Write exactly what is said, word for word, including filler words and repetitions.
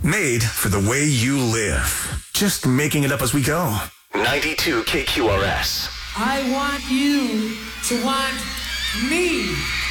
Made for the way you live. Just making it up as we go. ninety-two K Q R S. I want you to want me.